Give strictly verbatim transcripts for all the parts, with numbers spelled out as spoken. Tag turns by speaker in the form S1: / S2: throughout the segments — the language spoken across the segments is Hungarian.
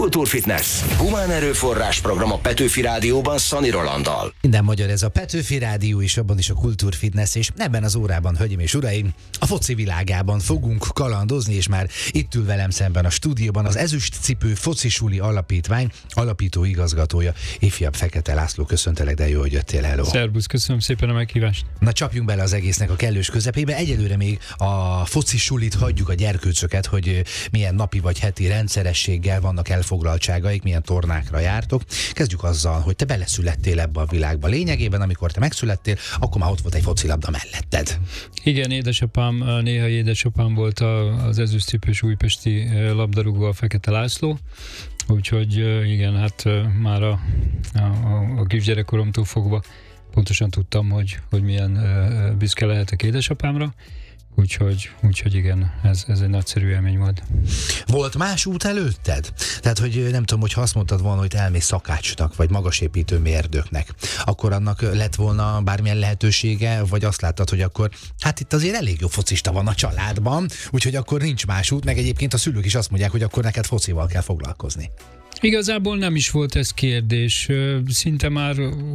S1: Kultúrfitness. Humán erőforrás program a Petőfi Rádióban Szani Rolanddal.
S2: Minden magyar, ez a Petőfi Rádió, és abban is a Kultúrfitness, és ebben az órában, hölgyeim és uraim, a foci világában fogunk kalandozni, és már itt ül velem szemben a stúdióban az Ezüst Cipő Focisuli Alapítvány alapító igazgatója, ifjabb Fekete László. Köszöntelek, de jó, hogy jöttél, hello.
S3: Szerbusz, köszönöm szépen a meghívást.
S2: Na, csapjunk bele az egésznek a kellős közepébe. Egyelőre még a focisulit hagyjuk a gyerkőcöket, hogy milyen napi vagy heti rendszerességgel vannak elfoglaltságaik, milyen tornákra jártok. Kezdjük azzal, hogy te beleszülettél ebbe a világba. Lényegében, amikor te megszülettél, akkor már ott volt egy focilabda melletted.
S3: Igen, édesapám, néha édesapám volt az ezüstcipős újpesti labdarúgó, a Fekete László. Úgyhogy igen, hát már a, a, a kisgyerekkoromtól fogva pontosan tudtam, hogy, hogy milyen büszke lehetek édesapámra. Úgyhogy, úgyhogy igen, ez, ez egy nagyszerű élmény volt.
S2: Volt más út előtted? Tehát, hogy nem tudom, hogy ha azt mondtad volna, hogy elmész szakácsnak, vagy magasépítő mérdőknek, akkor annak lett volna bármilyen lehetősége, vagy azt láttad, hogy akkor, hát itt azért elég jó focista van a családban, úgyhogy akkor nincs más út, meg egyébként a szülők is azt mondják, hogy akkor neked focival kell foglalkozni.
S3: Igazából nem is volt ez kérdés. Szinte már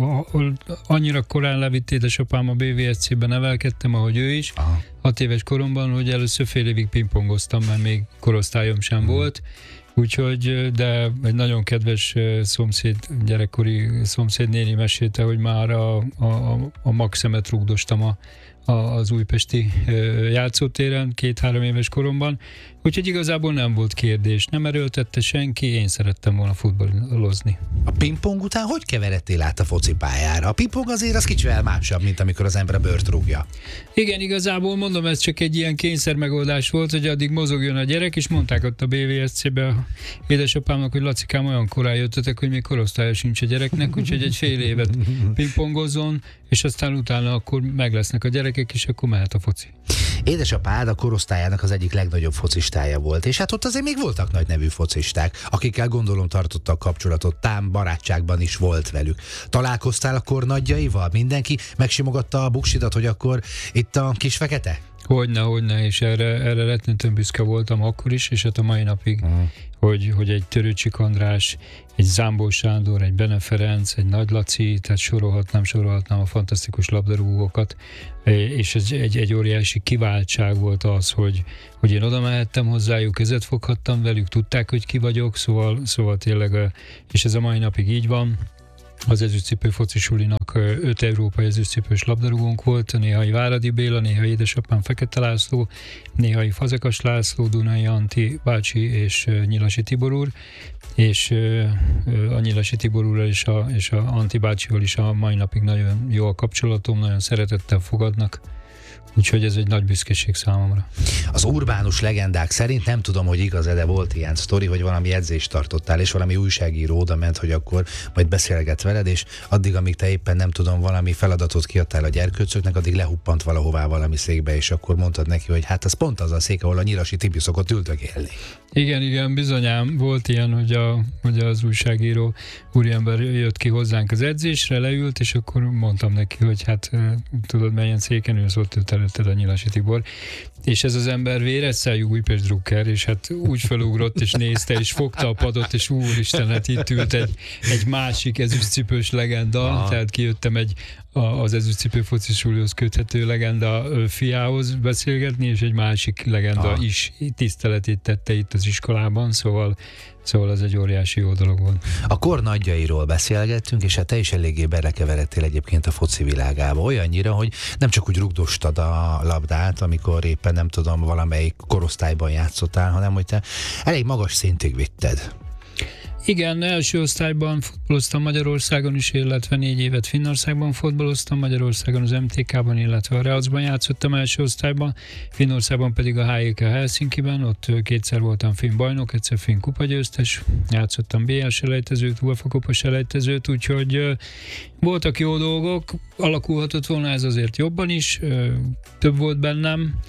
S3: annyira korán levitt édesapám a bé vé es cé-ben, nevelkedtem, ahogy ő is. Aha. Hat éves koromban, hogy először fél évig pingpongoztam, mert még korosztályom sem hmm. volt. Úgyhogy, de egy nagyon kedves szomszéd, gyerekkori szomszéd néni mesélte, hogy már a, a, a maxemet rugdostam a az újpesti játszótéren két-három éves koromban, úgyhogy igazából nem volt kérdés, nem erőltette senki, én szerettem volna futballozni.
S2: A pingpong után hogy keveredtél át a focipályára? A pingpong azért az kicsivel másabb, mint amikor az ember a bőrt rúgja.
S3: Igen, igazából mondom, ez csak egy ilyen kényszer megoldás volt, hogy addig mozogjon a gyerek, és mondták ott a bé vé es cé-be édesapámnak, hogy Lacikám, olyan korán jöttetek, hogy még korosztálya sincs a gyereknek, úgyhogy egy fél évet pingpongozzon, és aztán utána akkor meg lesznek a gyerekek, és akkor mehet a foci.
S2: Édesapád a korosztályának az egyik legnagyobb focistája volt, és hát ott azért még voltak nagy nevű focisták, akikkel gondolom tartottak kapcsolatot, tám barátságban is volt velük. Találkoztál a kornaggyaival? Mindenki megsimogatta a buksidat, hogy akkor itt a kis Fekete?
S3: Hogyne, hogyne, és erre, erre rettentően büszke voltam akkor is, és hát a mai napig, uh-huh. hogy, hogy egy Törőcsik András, egy Zámbor Sándor, egy Bene Ferenc, egy Nagy Laci, tehát sorolhatnám, sorolhatnám a fantasztikus labdarúgókat, és ez egy, egy óriási kiváltság volt az, hogy, hogy én oda mehettem hozzájuk, kezet foghattam velük, tudták, hogy ki vagyok, szóval, szóval tényleg, és ez a mai napig így van. Az Ezüstcipő Focisulinak öt európai ezüstcipős labdarúgónk volt, néhai Váradi Béla, néha édesapám Fekete László, néhai Fazekas László, Dunai Anti bácsi és Nyilasi Tibor úr, és a Nyilasi Tibor úrral és a, és a Anti bácsival is a mai napig nagyon jó a kapcsolatom, nagyon szeretettel fogadnak. Úgyhogy ez egy nagy büszkeség számomra.
S2: Az urbánus legendák szerint, nem tudom, hogy igaz-e, de volt ilyen sztori, hogy valami edzést tartottál, és valami újságíró oda ment, hogy akkor majd beszélget veled, és addig, amíg te éppen nem tudom, valami feladatot kiadtál a gyerkőcöknek, addig lehuppant valahová valami székbe, és akkor mondtad neki, hogy hát az pont az a szék, ahol a Nyilasi Tibi szokott üldögélni.
S3: Igen, igen, bizonyám volt ilyen, hogy, a, hogy az újságíró úriember jött ki hozzánk az edzésre, leült, és akkor mondtam neki, hogy hát tudod, melyen széken ülsz, ott ült előtted a Nyilasi Tibor. És ez az ember véresszájú Újpest drukker, és hát úgy felugrott, és nézte, és fogta a padot, és úristen, hát itt ült egy, egy másik ezüstcipős legenda, aha. Tehát kijöttem egy az Ezüstcipő Focisulihoz köthető legenda fiához beszélgetni, és egy másik legenda aha. is tiszteletét tette itt az iskolában, szóval Szóval ez egy óriási jó dolog volt.
S2: A kornaggyairól beszélgettünk, és hát te is eléggé belekeveredtél egyébként a foci világába. Olyannyira, hogy nem csak úgy rugdostad a labdát, amikor éppen nem tudom, valamelyik korosztályban játszottál, hanem hogy te elég magas szintig vitted.
S3: Igen, első osztályban futballoztam Magyarországon is, illetve négy évet Finnországban futballoztam, Magyarországon az em té ká-ban, illetve a Reacban játszottam első osztályban, Finnországban pedig a há jé ká Helsinkiben, ott kétszer voltam finn bajnok, egyszer finn kupagyőztes, játszottam bé el selejtezőt, UEFA kupa selejtezőt, úgyhogy voltak jó dolgok, alakulhatott volna ez azért jobban is, több volt bennem,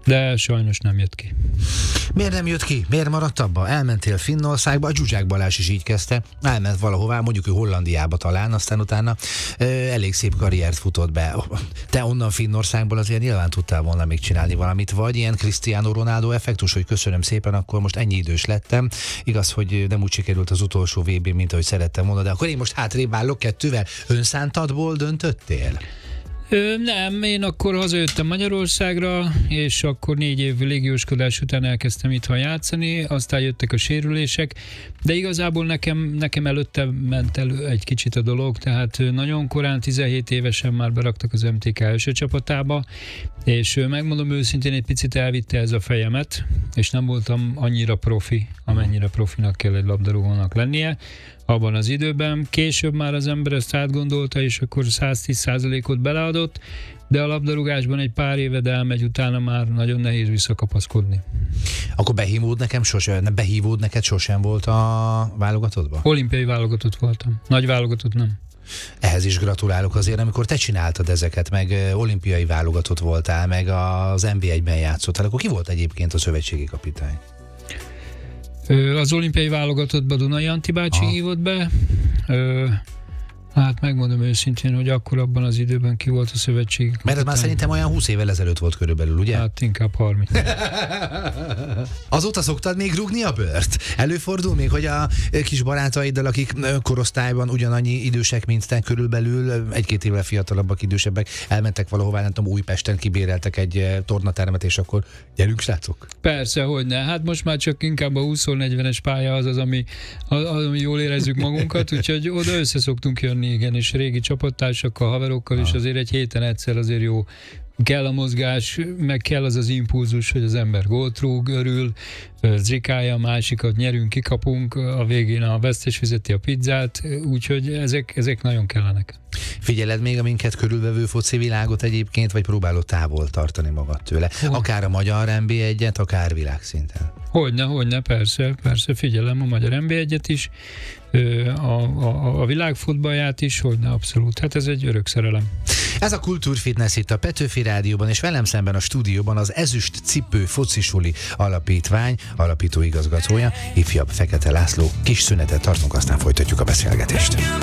S3: de sajnos nem jött ki.
S2: Miért nem jött ki? Miért maradt abba? Elmentél Finnországba, a Zsuzsák Balázs is így kezdte, elment valahová, mondjuk ő Hollandiába talán, aztán utána ö, elég szép karriert futott be. Te onnan Finnországból azért nyilván tudtál volna még csinálni valamit, vagy ilyen Cristiano Ronaldo effektus, hogy köszönöm szépen, akkor most ennyi idős lettem. Igaz, hogy nem úgy sikerült az utolsó vé bé, mint ahogy szerettem volna, de akkor én most hátrébb állok kettővel. Önszántadból döntöttél?
S3: Ö, nem, én akkor hazajöttem Magyarországra, és akkor négy év légióskodás után elkezdtem itthon játszani, aztán jöttek a sérülések, de igazából nekem, nekem előtte ment elő egy kicsit a dolog, tehát nagyon korán, tizenhét évesen már beraktak az em té ká első csapatába, és megmondom őszintén, egy picit elvitte ez a fejemet, és nem voltam annyira profi, amennyire profinak kell egy labdarúgónak lennie abban az időben. Később már az ember ezt átgondolta, és akkor száztíz százalékot beleadott, de a labdarúgásban egy pár éved elmegy, utána már nagyon nehéz visszakapaszkodni.
S2: Akkor behívód nekem sosem, nem behívód neked sosem volt a válogatottba?
S3: Olimpiai válogatott voltam. Nagy válogatott nem.
S2: Ehhez is gratulálok azért, amikor te csináltad ezeket, meg olimpiai válogatott voltál, meg az en bé egyben játszottál, akkor ki volt egyébként a szövetségi kapitány?
S3: Az olimpiai válogatottba Dunai Antti bácsi hívott be. Ö, hát megmondom őszintén, hogy akkor abban az időben ki volt a szövetségi kapitány.
S2: Mert ez már szerintem olyan húsz évvel ezelőtt volt körülbelül, ugye?
S3: Hát inkább harminc.
S2: Azóta szoktad még rúgni a bőrt? Előfordul még, hogy a kis barátaiddal, akik korosztályban ugyanannyi idősek, mint te, körülbelül egy-két évvel fiatalabbak, idősebbek, elmentek valahová, nem tudom, Újpesten kibéreltek egy tornatermet, és akkor gyerünk, srácok?
S3: Persze, hogyne. Hát most már csak inkább a húsz negyvenes pálya az az, ami, az, ami jól érezzük magunkat, úgyhogy oda össze szoktunk jönni, igen, és régi csapattársakkal, haverokkal, és azért egy héten egyszer azért jó. Kell a mozgás, meg kell az az impulzus, hogy az ember gólt rúg, örül, zrikálja a másikat, nyerünk, kikapunk, a végén a vesztes fizeti a pizzát, úgyhogy ezek, ezek nagyon kellenek.
S2: Figyeled még a minket körülvevő foci világot egyébként, vagy próbálod távol tartani magad tőle? Akár a magyar en bé egyet, akár világszinten.
S3: Hogyne, hogyne, persze, persze, figyelem a magyar en bé egyet is, a, a, a világfutballját is, hogyne, abszolút. Hát ez egy örök szerelem.
S2: Ez a Kultúrfitness itt a Petőfi Rádióban, és velem szemben a stúdióban az Ezüst Cipő Focisuli Alapítvány alapító igazgatója, ifjabb Fekete László. Kis szünetet tartunk, aztán folytatjuk a beszélgetést.